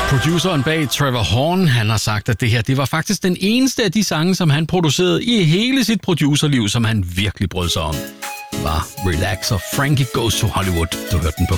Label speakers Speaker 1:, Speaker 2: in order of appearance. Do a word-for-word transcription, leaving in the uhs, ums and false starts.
Speaker 1: Produceren bag Trevor Horn, han har sagt, at det her det var faktisk den eneste af de sange, som han producerede i hele sit producerliv, som han virkelig brød sig om. Var Relax og Frankie Goes to Hollywood. Du hørte den på